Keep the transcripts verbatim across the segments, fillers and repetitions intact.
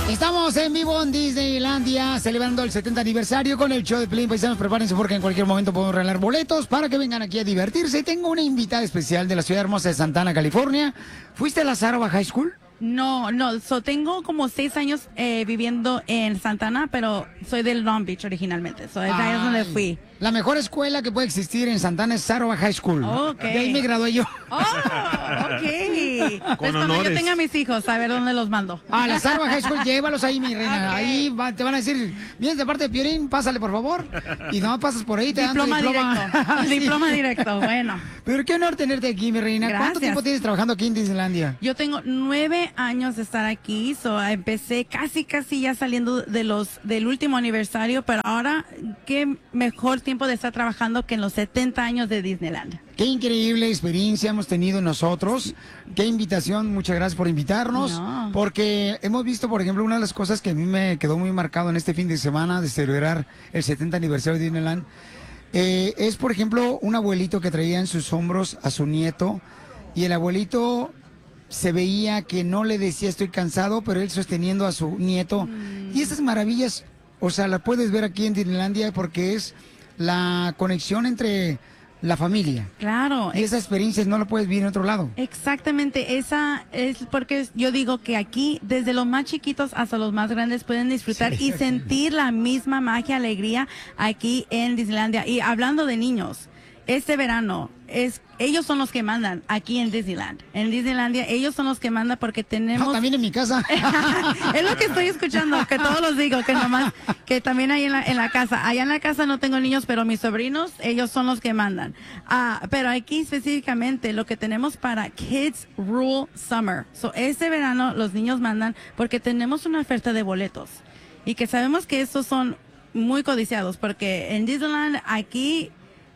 Estamos en vivo en Disneylandia, celebrando el setenta aniversario con el show de Piolín. Paisanos, prepárense porque en cualquier momento podemos regalar boletos para que vengan aquí a divertirse. Tengo una invitada especial de la ciudad hermosa de Santa Ana, California. ¿Fuiste a la Sarva High School? No, no, so, tengo como seis años eh, viviendo en Santa Ana, pero soy del Long Beach originalmente, so, es ahí es donde fui. La mejor escuela que puede existir en Santa Ana es Sarva High School. Okay. De ahí me gradué yo. Oh, ok. Con Pues cuando honores. yo tenga mis hijos, a ver dónde los mando. A la Sarva High School, llévalos ahí, mi reina. Okay. Ahí va- te van a decir, vienes de parte de Piolín, pásale, por favor. Y no pasas por ahí, te dan tu Diploma diploma. directo. Sí. Diploma directo, bueno. Pero qué honor tenerte aquí, mi reina. ¿Cuánto Gracias. tiempo tienes trabajando aquí en Disneylandia? Yo tengo nueve años de estar aquí, so, empecé casi casi ya saliendo de los del último aniversario, pero ahora qué mejor tiempo de estar trabajando que en los setenta años de Disneyland. Qué increíble experiencia hemos tenido nosotros. Qué invitación, muchas gracias por invitarnos. No. Porque hemos visto, por ejemplo, una de las cosas que a mí me quedó muy marcado en este fin de semana de celebrar el setenta aniversario de Disneyland. Eh, es, por ejemplo, un abuelito que traía en sus hombros a su nieto y el abuelito se veía que no le decía estoy cansado, pero él sosteniendo a su nieto. Mm. Y esas maravillas, o sea, las puedes ver aquí en Disneylandia porque es la conexión entre la familia. Claro. Y esas experiencias no las puedes vivir en otro lado. Exactamente, esa es porque yo digo que aquí, desde los más chiquitos hasta los más grandes, pueden disfrutar Sí. y sentir la misma magia, alegría aquí en Disneylandia. Y hablando de niños, este verano, es ellos son los que mandan aquí en Disneyland. En Disneylandia, ellos son los que mandan porque tenemos... No, también en mi casa. Es lo que estoy escuchando, que todos los digo, que nomás, que también hay en la, en la casa. Allá en la casa no tengo niños, pero mis sobrinos, ellos son los que mandan. Ah, pero aquí específicamente lo que tenemos para Kids Rule Summer. So, este verano los niños mandan porque tenemos una oferta de boletos. Y que sabemos que estos son muy codiciados porque en Disneyland aquí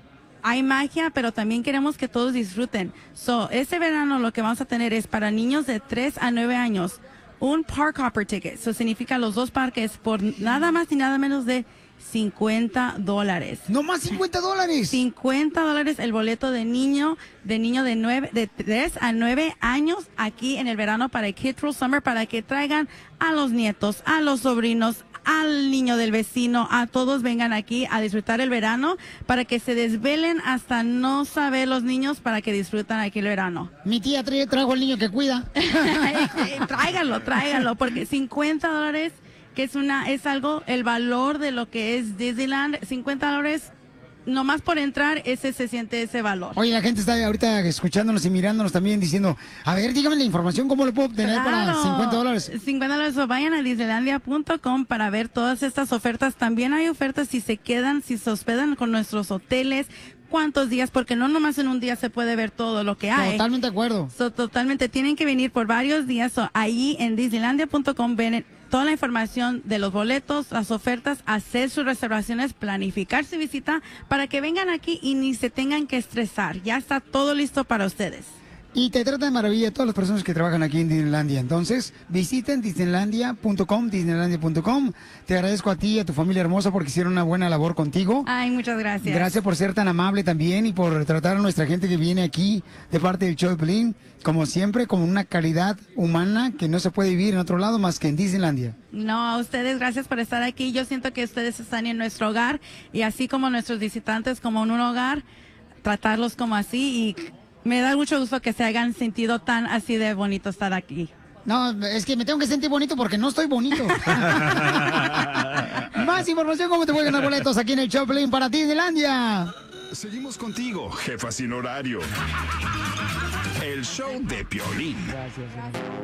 hay magia, pero también queremos que todos disfruten. So, este verano lo que vamos a tener es para niños de tres a nueve años, un Park Hopper Ticket. Eso significa los dos parques por nada más y nada menos de cincuenta dólares. No más cincuenta dólares. cincuenta dólares el boleto de niño, de niño de nueve, de tres a nueve años aquí en el verano para Kids Rule Summer, para que traigan a los nietos, a los sobrinos, al niño del vecino, a todos vengan aquí a disfrutar el verano, para que se desvelen hasta no saber los niños, para que disfrutan aquí el verano. Mi tía trae, trajo al niño que cuida. Tráiganlo, tráiganlo, porque cincuenta dólares, que es una, es algo, el valor de lo que es Disneyland, cincuenta dólares, nomás por entrar, ese se siente ese valor. Oye, la gente está ahorita escuchándonos y mirándonos también diciendo, a ver, dígame la información, ¿cómo lo puedo obtener para Claro. cincuenta dólares? cincuenta dólares, o vayan a disneylandia punto com para ver todas estas ofertas. También hay ofertas si se quedan, si se hospedan con nuestros hoteles, cuántos días, porque no nomás en un día se puede ver todo lo que hay. Totalmente de acuerdo. So, totalmente, tienen que venir por varios días. So, ahí en disneylandia punto com ven toda la información de los boletos, las ofertas, hacer sus reservaciones, planificar su visita para que vengan aquí y ni se tengan que estresar. Ya está todo listo para ustedes. Y te trata de maravilla todas las personas que trabajan aquí en Disneylandia. Entonces, visiten disneylandia punto com, disneylandia punto com. Te agradezco a ti y a tu familia hermosa porque hicieron una buena labor contigo. Ay, muchas gracias. Gracias por ser tan amable también y por tratar a nuestra gente que viene aquí de parte del show de Piolín, como siempre, con una calidad humana que no se puede vivir en otro lado más que en Disneylandia. No, a ustedes, gracias por estar aquí. Yo siento que ustedes están en nuestro hogar y así como nuestros visitantes como en un hogar, tratarlos como así, y me da mucho gusto que se hayan sentido tan así de bonito estar aquí. No, es que me tengo que sentir bonito porque no estoy bonito. Más información, cómo te pueden ganar boletos aquí en el show de Piolín para Disneylandia. Seguimos contigo, jefa sin horario. El show de Piolín.